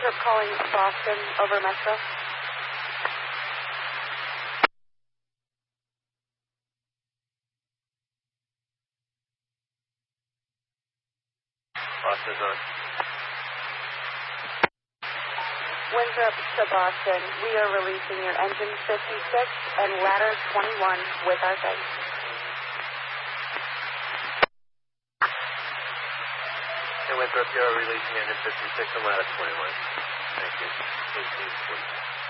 Winthrop calling Boston over Metro. Boston's on. Winthrop to Boston. We are releasing your engine 56 and ladder 21 with our thanks. And Winthrop, you're releasing engine 56 and ladder 21. Thank you. 18, please.